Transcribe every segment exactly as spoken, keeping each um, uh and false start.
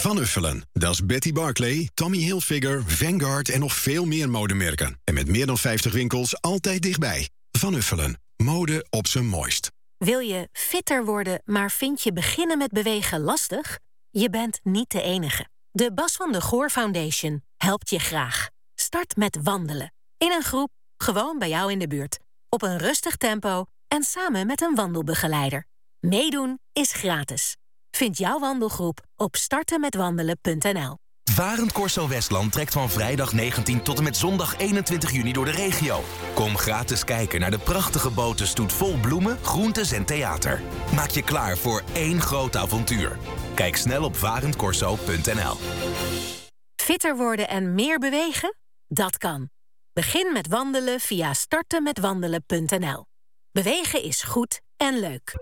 Van Uffelen, dat is Betty Barclay, Tommy Hilfiger, Vanguard en nog veel meer modemerken. En met meer dan vijftig winkels altijd dichtbij. Van Uffelen, mode op zijn mooist. Wil je fitter worden, maar vind je beginnen met bewegen lastig? Je bent niet de enige. De Bas van de Goor Foundation helpt je graag. Start met wandelen. In een groep, gewoon bij jou in de buurt. Op een rustig tempo en samen met een wandelbegeleider. Meedoen is gratis. Vind jouw wandelgroep op startenmetwandelen punt n l. Varend Corso Westland trekt van vrijdag negentien tot en met zondag eenentwintig juni door de regio. Kom gratis kijken naar de prachtige botenstoet vol bloemen, groentes en theater. Maak je klaar voor één groot avontuur. Kijk snel op varend corso punt n l. Fitter worden en meer bewegen? Dat kan. Begin met wandelen via startenmetwandelen punt n l. Bewegen is goed en leuk.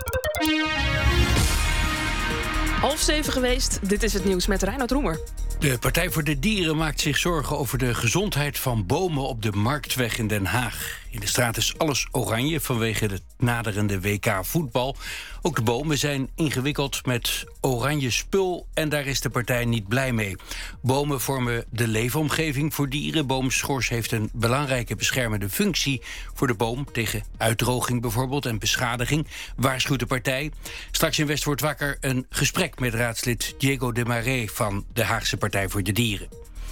Half zeven geweest, dit is het nieuws met Reinoud Roemer. De Partij voor de Dieren maakt zich zorgen over de gezondheid van bomen op de Marktweg in Den Haag. In de straat is alles oranje vanwege het naderende W K voetbal. Ook de bomen zijn ingewikkeld met oranje spul en daar is de partij niet blij mee. Bomen vormen de leefomgeving voor dieren. Boomschors heeft een belangrijke beschermende functie voor de boom tegen uitdroging bijvoorbeeld en beschadiging, waarschuwt de partij. Straks in West wordt wakker een gesprek met raadslid Diego de Marais van de Haagse Partij voor de Dieren.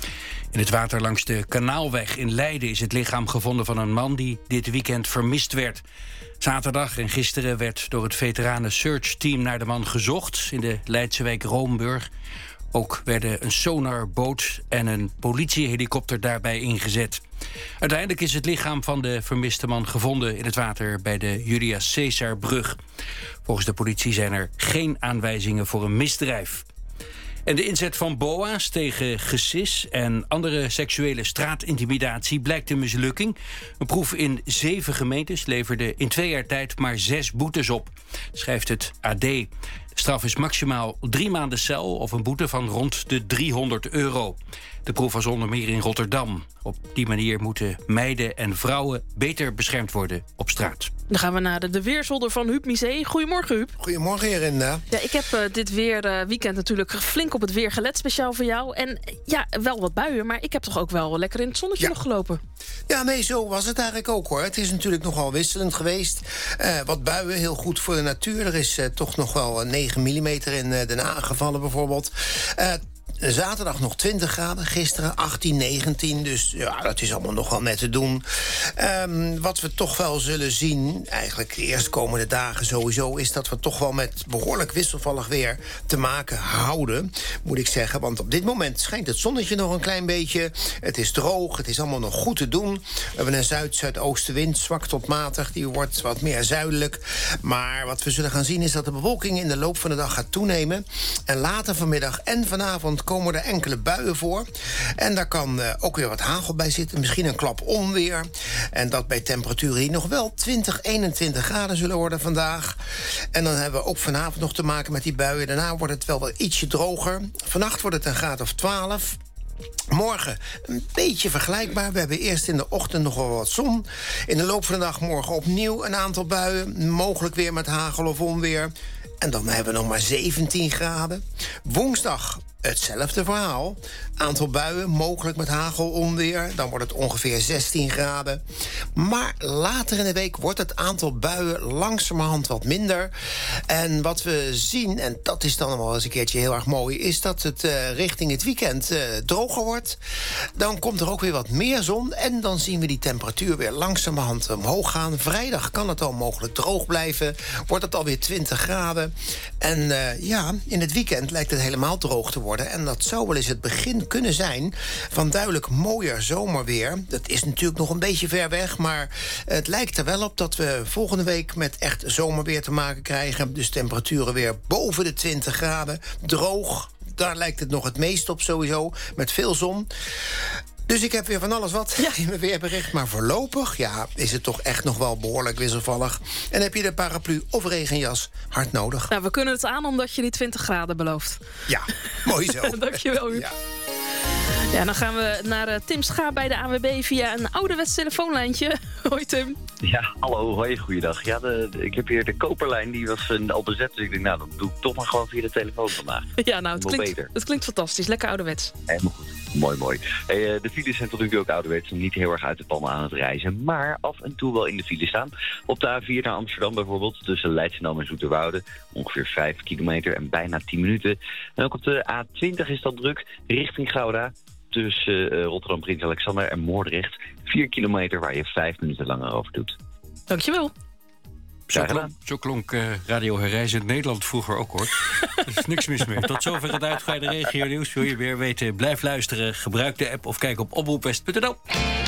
In het water langs de Kanaalweg in Leiden is het lichaam gevonden van een man die dit weekend vermist werd. Zaterdag en gisteren werd door het veteranen search team naar de man gezocht in de Leidse wijk Roomburg. Ook werden een sonarboot en een politiehelikopter daarbij ingezet. Uiteindelijk is het lichaam van de vermiste man gevonden in het water bij de Julius Caesarbrug. Volgens de politie zijn er geen aanwijzingen voor een misdrijf. En de inzet van B O A's tegen gesis en andere seksuele straatintimidatie blijkt een mislukking. Een proef in zeven gemeentes leverde in twee jaar tijd maar zes boetes op, schrijft het A D. De straf is maximaal drie maanden cel of een boete van rond de driehonderd euro. De proef was onder meer in Rotterdam. Op die manier moeten meiden en vrouwen beter beschermd worden op straat. Dan gaan we naar de, de weerzolder van Huub Misé. Goedemorgen, Huub. Goedemorgen, Herinda. Ja, ik heb uh, dit weer uh, weekend natuurlijk flink op het weer gelet, speciaal voor jou. En ja, wel wat buien, maar ik heb toch ook wel lekker in het zonnetje ja. nog gelopen. Ja, nee, zo was het eigenlijk ook, hoor. Het is natuurlijk nogal wisselend geweest. Uh, wat buien, heel goed voor de natuur. Er is uh, toch nog wel negen millimeter in uh, Den Haag gevallen, bijvoorbeeld. Uh, Zaterdag nog twintig graden, gisteren achttien, negentien. Dus ja, dat is allemaal nog wel net te doen. Um, wat we toch wel zullen zien, eigenlijk de eerstkomende dagen sowieso, is dat we toch wel met behoorlijk wisselvallig weer te maken houden, moet ik zeggen. Want op dit moment schijnt het zonnetje nog een klein beetje. Het is droog, het is allemaal nog goed te doen. We hebben een zuid-zuidoostenwind, zwak tot matig. Die wordt wat meer zuidelijk. Maar wat we zullen gaan zien is dat de bewolking in de loop van de dag gaat toenemen. En later vanmiddag en vanavond komen er enkele buien voor. En daar kan uh, ook weer wat hagel bij zitten. Misschien een klap onweer. En dat bij temperaturen die nog wel twintig, eenentwintig graden zullen worden vandaag. En dan hebben we ook vanavond nog te maken met die buien. Daarna wordt het wel wat ietsje droger. Vannacht wordt het een graad of twaalf. Morgen een beetje vergelijkbaar. We hebben eerst in de ochtend nog wel wat zon. In de loop van de dag morgen opnieuw een aantal buien. Mogelijk weer met hagel of onweer. En dan hebben we nog maar zeventien graden. Woensdag hetzelfde verhaal. Aantal buien, mogelijk met hagel, onweer. Dan wordt het ongeveer zestien graden. Maar later in de week wordt het aantal buien langzamerhand wat minder. En wat we zien, en dat is dan wel eens een keertje heel erg mooi, is dat het uh, richting het weekend uh, droger wordt. Dan komt er ook weer wat meer zon. En dan zien we die temperatuur weer langzamerhand omhoog gaan. Vrijdag kan het al mogelijk droog blijven. Wordt het alweer twintig graden. En uh, ja, in het weekend lijkt het helemaal droog te worden. En dat zou wel eens het begin kunnen zijn van duidelijk mooier zomerweer. Dat is natuurlijk nog een beetje ver weg, maar het lijkt er wel op dat we volgende week met echt zomerweer te maken krijgen. Dus temperaturen weer boven de twintig graden. Droog, daar lijkt het nog het meest op sowieso, met veel zon. Dus ik heb weer van alles wat ja. in mijn weerbericht. Maar voorlopig ja, is het toch echt nog wel behoorlijk wisselvallig. En heb je de paraplu of regenjas hard nodig. Nou, we kunnen het aan omdat je die twintig graden belooft. Ja, mooi zo. Dankjewel, Huub. Ja. Ja, dan gaan we naar uh, Tim Schaap bij de A N W B via een ouderwets telefoonlijntje. Hoi Tim. Ja, hallo, hoi, goeiedag. Ja, de, de- ik heb hier de koperlijn, die was uh, al bezet. Dus ik denk, nou, dat doe ik toch maar gewoon via de telefoon vandaag. Ja, nou, het Wel klinkt, beter. het klinkt fantastisch. Lekker ouderwets. Helemaal goed. Mooi, mooi. Hey, uh, de files zijn tot nu toe ook ouderwets, niet heel erg uit de pannen aan het reizen. Maar af en toe wel in de file staan. Op de A vier naar Amsterdam bijvoorbeeld, tussen Leidschendam en Zoeterwoude. Ongeveer vijf kilometer en bijna tien minuten. En ook op de A twintig is dat druk, richting Gouda. Tussen uh, Rotterdam, Prins Alexander en Moordrecht. Vier kilometer waar je vijf minuten langer over doet. Dankjewel. Zo Graag klonk, gedaan. zo klonk uh, Radio Herreizend Nederland vroeger ook, hoor. Er is niks mis mee. Tot zover het uitgebreide regio-nieuws. Wil je weer weten, blijf luisteren. Gebruik de app of kijk op omroepwest punt n l.